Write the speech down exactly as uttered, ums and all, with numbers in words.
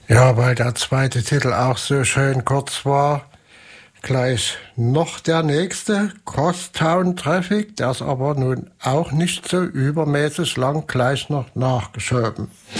Ja, weil der zweite Titel auch so schön kurz war. Gleich noch der nächste, Crosstown Traffic, der ist aber nun auch nicht so übermäßig lang gleich noch nachgeschoben.